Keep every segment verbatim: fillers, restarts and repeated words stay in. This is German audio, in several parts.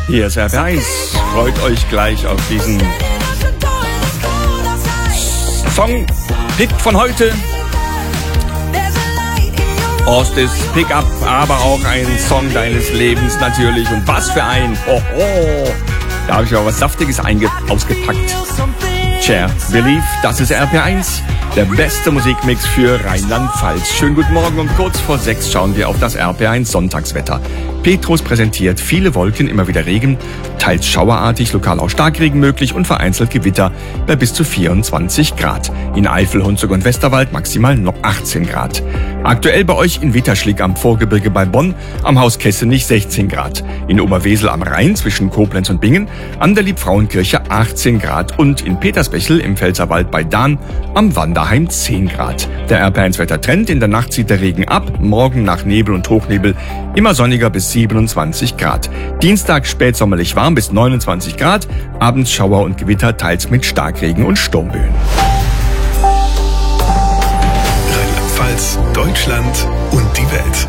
Hier ist R P R eins. Freut euch gleich auf diesen Song. Pick von heute. Ostis Pickup, aber auch ein Song deines Lebens natürlich. Und was für ein. Oh, oh. Da habe ich auch was Saftiges einge- ausgepackt. Cher, Believe, das ist R P R eins. Der beste Musikmix für Rheinland-Pfalz. Schönen guten Morgen, um kurz vor sechs schauen wir auf das R P R eins Sonntagswetter. Petrus präsentiert viele Wolken, immer wieder Regen, teils schauerartig, lokal auch Starkregen möglich und vereinzelt Gewitter bei bis zu vierundzwanzig Grad. In Eifel, Hunsrück und Westerwald maximal noch achtzehn Grad. Aktuell bei euch in Witterschlick am Vorgebirge bei Bonn, am Haus Kessenich sechzehn Grad. In Oberwesel am Rhein zwischen Koblenz und Bingen, an der Liebfrauenkirche achtzehn Grad und in Petersbechel im Pfälzerwald bei Dahn am Wanderheim zehn Grad. Der R P R eins Wettertrend, in der Nacht zieht der Regen ab, morgen nach Nebel und Hochnebel immer sonniger bis siebenundzwanzig Grad. Dienstag spätsommerlich warm bis neunundzwanzig Grad, abends Schauer und Gewitter, teils mit Starkregen und Sturmböen. Rheinland-Pfalz, Deutschland und die Welt.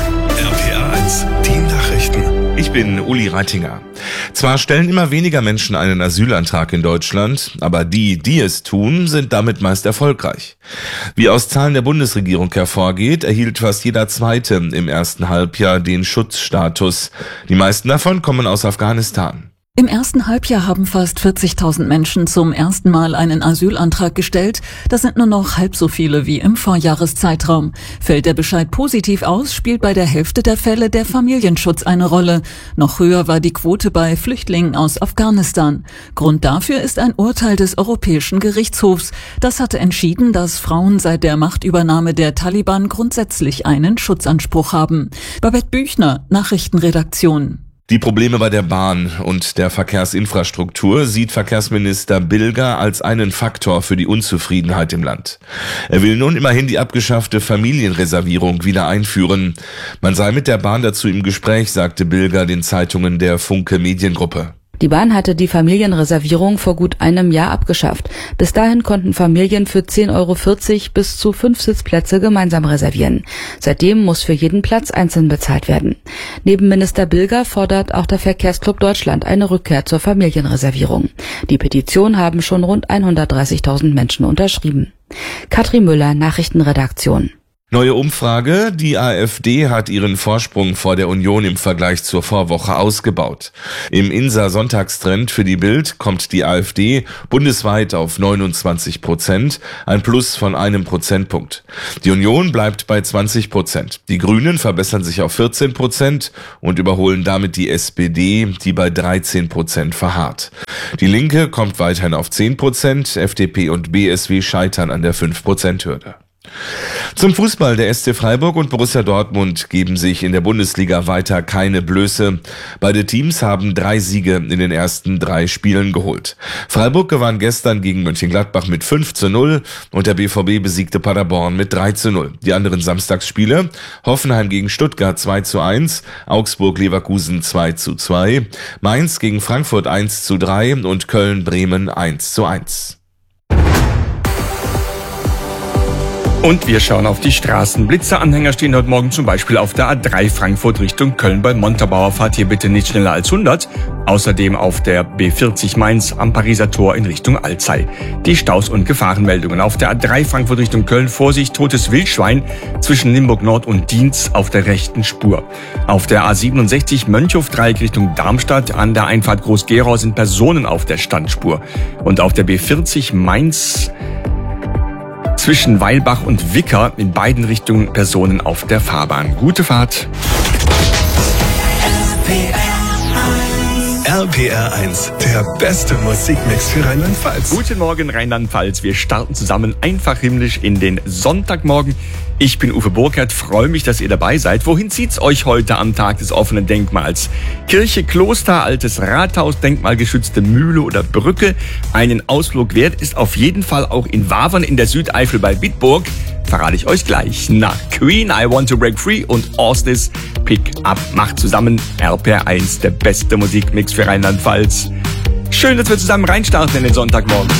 R P R eins, die Nachrichten. Ich bin Uli Reitinger. Zwar stellen immer weniger Menschen einen Asylantrag in Deutschland, aber die, die es tun, sind damit meist erfolgreich. Wie aus Zahlen der Bundesregierung hervorgeht, erhielt fast jeder Zweite im ersten Halbjahr den Schutzstatus. Die meisten davon kommen aus Afghanistan. Im ersten Halbjahr haben fast vierzigtausend Menschen zum ersten Mal einen Asylantrag gestellt. Das sind nur noch halb so viele wie im Vorjahreszeitraum. Fällt der Bescheid positiv aus, spielt bei der Hälfte der Fälle der Familienschutz eine Rolle. Noch höher war die Quote bei Flüchtlingen aus Afghanistan. Grund dafür ist ein Urteil des Europäischen Gerichtshofs. Das hatte entschieden, dass Frauen seit der Machtübernahme der Taliban grundsätzlich einen Schutzanspruch haben. Babette Büchner, Nachrichtenredaktion. Die Probleme bei der Bahn und der Verkehrsinfrastruktur sieht Verkehrsminister Bilger als einen Faktor für die Unzufriedenheit im Land. Er will nun immerhin die abgeschaffte Familienreservierung wieder einführen. Man sei mit der Bahn dazu im Gespräch, sagte Bilger den Zeitungen der Funke Mediengruppe. Die Bahn hatte die Familienreservierung vor gut einem Jahr abgeschafft. Bis dahin konnten Familien für zehn Euro vierzig bis zu fünf Sitzplätze gemeinsam reservieren. Seitdem muss für jeden Platz einzeln bezahlt werden. Neben Minister Bilger fordert auch der Verkehrsclub Deutschland eine Rückkehr zur Familienreservierung. Die Petition haben schon rund hundertdreißigtausend Menschen unterschrieben. Katrin Müller, Nachrichtenredaktion. Neue Umfrage. Die AfD hat ihren Vorsprung vor der Union im Vergleich zur Vorwoche ausgebaut. Im I N S A-Sonntagstrend für die Bild kommt die AfD bundesweit auf neunundzwanzig Prozent, ein Plus von einem Prozentpunkt. Die Union bleibt bei zwanzig Prozent. Die Grünen verbessern sich auf vierzehn Prozent und überholen damit die S P D, die bei dreizehn Prozent verharrt. Die Linke kommt weiterhin auf zehn Prozent, F D P und B S W scheitern an der fünf Prozent Hürde. Zum Fußball. Der S C Freiburg und Borussia Dortmund geben sich in der Bundesliga weiter keine Blöße. Beide Teams haben drei Siege in den ersten drei Spielen geholt. Freiburg gewann gestern gegen Mönchengladbach mit fünf zu null und der B V B besiegte Paderborn mit drei zu null. Die anderen Samstagsspiele: Hoffenheim gegen Stuttgart zwei zu eins, Augsburg-Leverkusen zwei zu zwei, Mainz gegen Frankfurt eins zu drei und Köln-Bremen eins zu eins. Und wir schauen auf die Straßen. Blitzeranhänger stehen heute Morgen zum Beispiel auf der A drei Frankfurt Richtung Köln bei Montabaur. Fahrt hier bitte nicht schneller als hundert. Außerdem auf der B vierzig Mainz am Pariser Tor in Richtung Alzey. Die Staus- und Gefahrenmeldungen. Auf der A drei Frankfurt Richtung Köln Vorsicht, totes Wildschwein zwischen Limburg Nord und Dienz auf der rechten Spur. Auf der A siebenundsechzig Mönchhof-Dreieck Richtung Darmstadt an der Einfahrt Groß-Gerau sind Personen auf der Standspur. Und auf der B vierzig Mainz zwischen Weilbach und Wicker in beiden Richtungen Personen auf der Fahrbahn. Gute Fahrt. R P R eins, der beste Musikmix für Rheinland-Pfalz. Guten Morgen Rheinland-Pfalz. Wir starten zusammen einfach himmlisch in den Sonntagmorgen. Ich bin Uwe Burkhardt, freue mich, dass ihr dabei seid. Wohin zieht's euch heute am Tag des offenen Denkmals? Kirche, Kloster, altes Rathaus, denkmalgeschützte Mühle oder Brücke? Einen Ausflug wert ist auf jeden Fall auch in Wavern in der Südeifel bei Bitburg. Verrate ich euch gleich. Nach Queen, I Want to Break Free und Ostis Pick Up macht zusammen R P R eins, der beste Musikmix für Rheinland-Pfalz. Schön, dass wir zusammen reinstarten in den Sonntagmorgen.